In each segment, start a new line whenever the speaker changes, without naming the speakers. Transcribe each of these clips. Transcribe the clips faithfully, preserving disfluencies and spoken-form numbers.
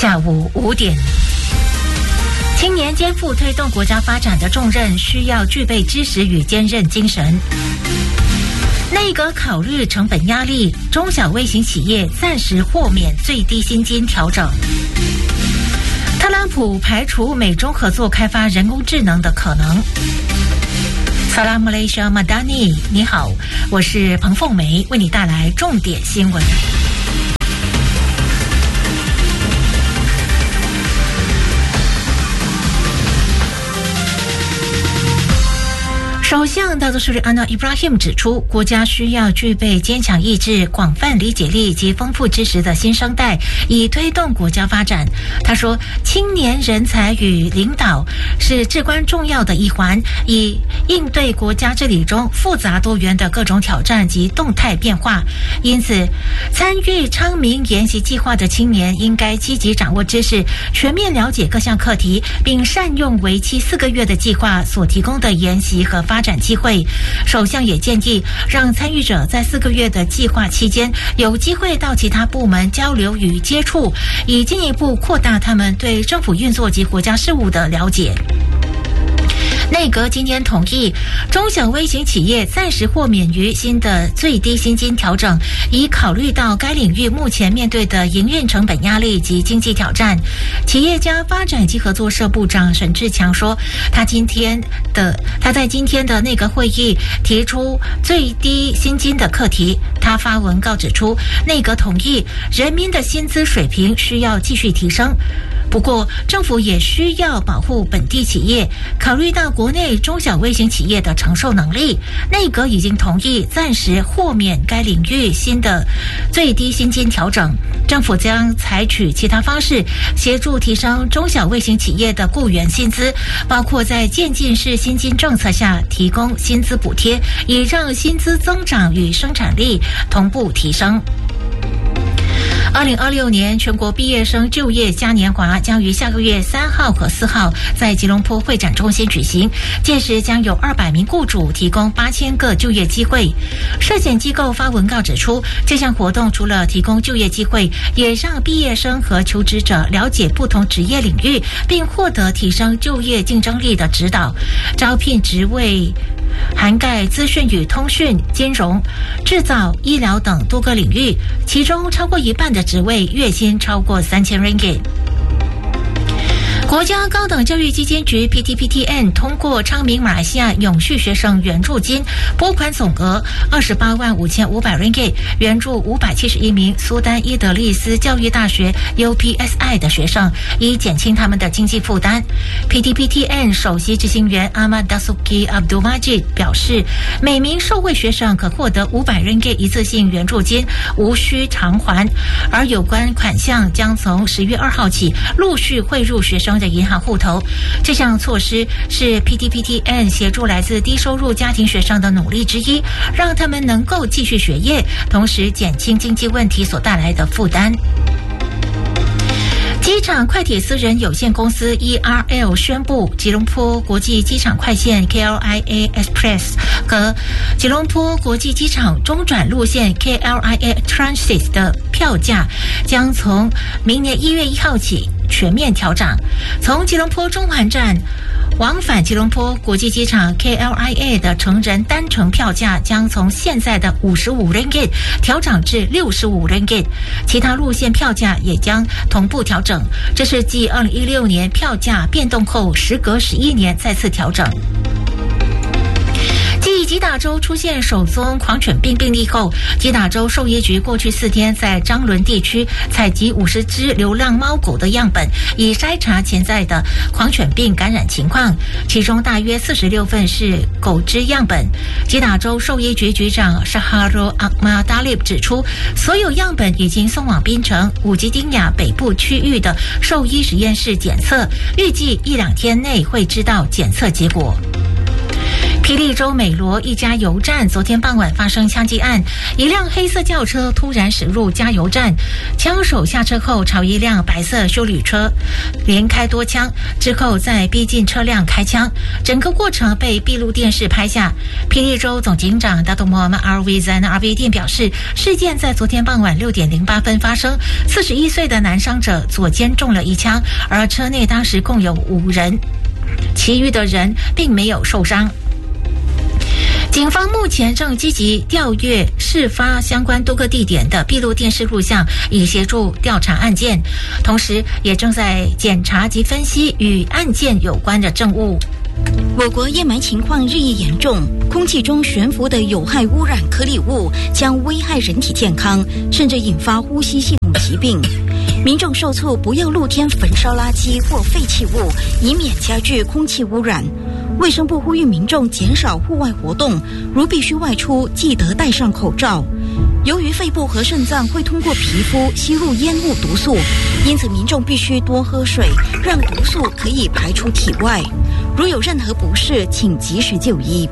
下午五点。青年肩负推动国家发展的重任，需要具备知识与坚韧精神。内阁考虑成本压力，中小微型企业暂时豁免最低薪金调整。特朗普排除美中合作开发人工智能的可能。Salam Malaysia Madani， 你好，我是彭凤梅，为你带来重点新闻。首相大多数安娜·伊布拉希姆指出，国家需要具备坚强意志、广泛理解力及丰富知识的新生代，以推动国家发展。他说，青年人才与领导是至关重要的一环，以应对国家治理中复杂多元的各种挑战及动态变化。因此，参与昌明研习计划的青年应该积极掌握知识，全面了解各项课题，并善用为期四个月的计划所提供的研习和发展展机会。首相也建议让参与者在四个月的计划期间有机会到其他部门交流与接触，以进一步扩大他们对政府运作及国家事务的了解。内阁今天同意中小微型企业暂时豁免于新的最低薪金调整，以考虑到该领域目前面对的营运成本压力及经济挑战。企业家发展及合作社部长沈志强说，他今天的他在今天的内阁会议提出最低薪金的课题。他发文告指出，内阁同意人民的薪资水平需要继续提升，不过政府也需要保护本地企业，考虑到国内中小微型企业的承受能力，内阁已经同意暂时豁免该领域新的最低薪金调整。政府将采取其他方式协助提升中小微型企业的雇员薪资，包括在渐进式薪金政策下提供薪资补贴，以让薪资增长与生产力同步提升。二零二六年全国毕业生就业嘉年华将于下个月三号和四号在吉隆坡会展中心举行，届时将有二百名雇主提供八千个就业机会。社检机构发文告指出，这项活动除了提供就业机会，也让毕业生和求职者了解不同职业领域，并获得提升就业竞争力的指导。招聘职位涵盖资讯与通讯、金融、制造、医疗等多个领域，其中超过一半的职位月薪超过三千 ringgit。国家高等教育基金局 P T P T N 通过昌明马来西亚永续学生援助金拨款总额二十八万五千五百 ringgit， 援助五百七十一名苏丹伊德利斯教育大学 U P S I 的学生，以减轻他们的经济负担。P T P T N 首席执行员 Ahmad Dasuki Abdul Majid 表示，每名受惠学生可获得五百 ringgit 一次性援助金，无需偿还，而有关款项将从十月二号起陆续汇入学生的银行户头。这项措施是 P T P T N 协助来自低收入家庭学生的努力之一，让他们能够继续学业，同时减轻经济问题所带来的负担。机场快铁私人有限公司 E R L 宣布，吉隆坡国际机场快线 K L I A Express 和吉隆坡国际机场中转路线 K L I A Transit 的票价将从明年一月一号起全面调涨。从吉隆坡中环站往返吉隆坡国际机场 K L I A 的成人单程票价将从现在的五十五 ringgit 调涨至六十五 ringgit， 其他路线票价也将同步调整。这是继二零一六年票价变动后，时隔十一年再次调整。继吉打州出现首宗狂犬病病例后，吉打州兽医局过去四天在张伦地区采集五十只流浪猫狗的样本，以筛查潜在的狂犬病感染情况，其中大约四十六份是狗只样本。吉打州兽医局局长 Shahrul Ahmad Talib 指出，所有样本已经送往槟城、武吉丁亚北部区域的兽医实验室检测，预计一两天内会知道检测结果。 霹雳州美罗一家油站昨天傍晚发生枪击案，一辆黑色轿车突然驶入加油站，枪手下车后朝一辆白色休旅车连开多枪，之后再逼近车辆开枪，整个过程被闭路电视拍下。霹雳州总警长达杜莫曼阿维在 R V 店表示，事件在昨天傍晚六点零八分发生，四十一岁的男伤者左肩中了一枪，而车内当时共有五人，其余的人并没有受伤。警方目前正积极调阅事发相关多个地点的闭路电视录像，以协助调查案件，同时也正在检查及分析与案件有关的证物。
我国烟霾情况日益严重，空气中悬浮的有害污染颗粒物将危害人体健康，甚至引发呼吸系统疾病。民众受促不要露天焚烧垃圾或废弃物，以免加剧空气污染。卫生部呼吁民众减少户外活动，如必须外出，记得戴上口罩。由于肺部和肾脏会通过皮肤吸入烟雾毒素，因此民众必须多喝水，让毒素可以排出体外。如有任何不适，请及时就医。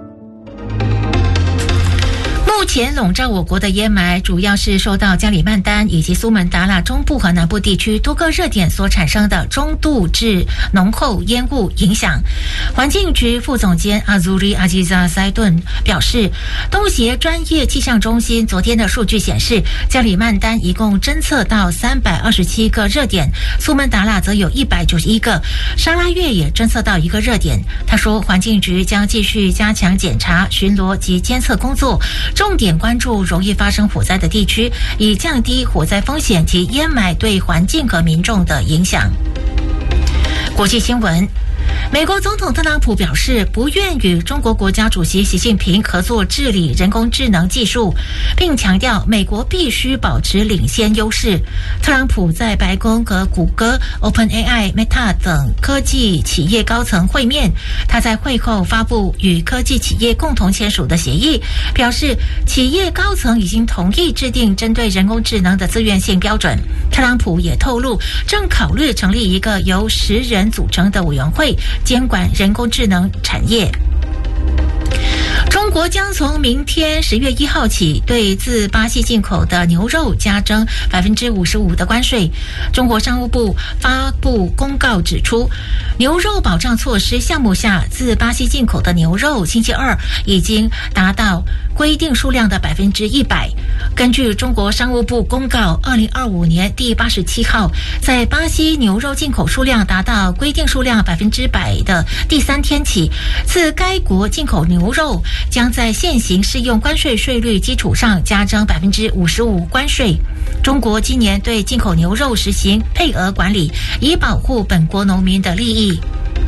目前笼罩我国的烟霾，主要是受到加里曼丹以及苏门答腊中部和南部地区多个热点所产生的中度至浓厚烟雾影响。环境局副总监阿祖里阿吉扎塞顿表示，东协专业气象中心昨天的数据显示，加里曼丹一共侦测到三百二十七个热点，苏门答腊则有一百九十一个，沙拉越也侦测到一个热点。他说，环境局将继续加强检查、巡逻及监测工作，重点关注容易发生火灾的地区，以降低火灾风险及烟霾对环境和民众的影响。国际新闻，美国总统特朗普表示不愿与中国国家主席习近平合作治理人工智能技术，并强调美国必须保持领先优势。特朗普在白宫和谷歌、OpenAI、Meta 等科技企业高层会面，他在会后发布与科技企业共同签署的协议，表示企业高层已经同意制定针对人工智能的自愿性标准。特朗普也透露，正考虑成立一个由十人组成的委员会，监管人工智能产业。中国将从明天十月一号起对自巴西进口的牛肉加征百分之五十五的关税。中国商务部发布公告指出，牛肉保障措施项目下自巴西进口的牛肉，星期二已经达到规定数量的百分之一百。根据中国商务部公告，二零二五年第八十七号，在巴西牛肉进口数量达到规定数量百分之百的第三天起，自该国进口牛肉将在现行适用关税税率基础上加征百分之五十五关税。中国今年对进口牛肉实行配额管理，以保护本国农民的利益。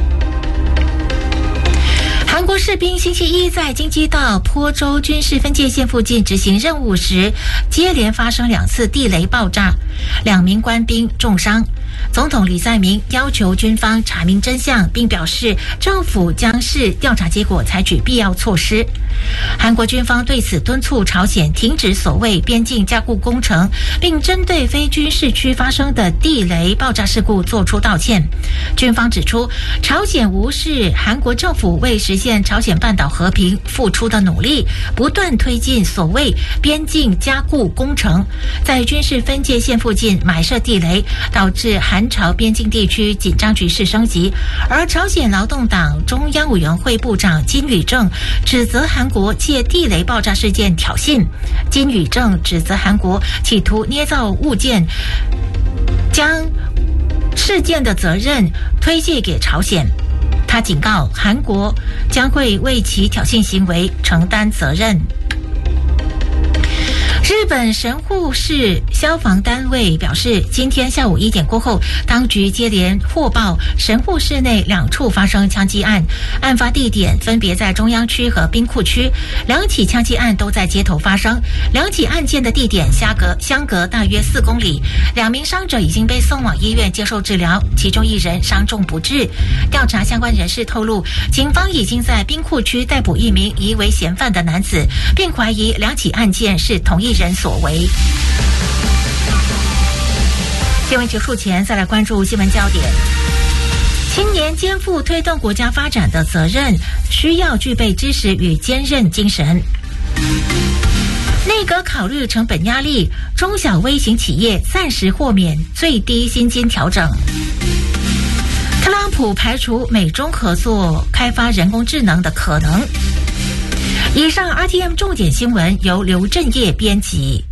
韩国士兵星期一在京畿道坡州军事分界线附近执行任务时，接连发生两次地雷爆炸，两名官兵重伤。总统李在明要求军方查明真相，并表示政府将视调查结果采取必要措施。韩国军方对此敦促朝鲜停止所谓边境加固工程，并针对非军事区发生的地雷爆炸事故作出道歉。军方指出，朝鲜无视韩国政府为实现朝鲜半岛和平付出的努力，不断推进所谓边境加固工程，在军事分界线附近埋设地雷，导致韩朝边境地区紧张局势升级。而朝鲜劳动党中央委员会部长金宇正指责韩国借地雷爆炸事件挑衅。金宇正指责韩国企图捏造物件，将事件的责任推卸给朝鲜。他警告韩国将会为其挑衅行为承担责任。日本神户市消防单位表示，今天下午一点过后，当局接连获报神户市内两处发生枪击案，案发地点分别在中央区和兵库区，两起枪击案都在街头发生，两起案件的地点相隔相隔大约四公里，两名伤者已经被送往医院接受治疗，其中一人伤重不治。调查相关人士透露，警方已经在兵库区逮捕一名疑为嫌犯的男子，并怀疑两起案件是同一人所为。新闻结束前，再来关注新闻焦点。 青年肩负推动国家发展的责任，需要具备知识与坚韧精神。内阁考虑成本压力，中小微型企业暂时豁免最低薪金调整。特朗普排除美中合作开发人工智能的可能。以上 R T M 重点新闻由刘振业编辑。